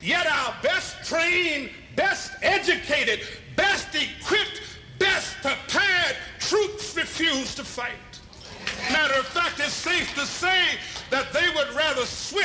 Yet our best trained, best educated, best equipped, best prepared troops refuse to fight. Matter of fact, it's safe to say that they would rather swim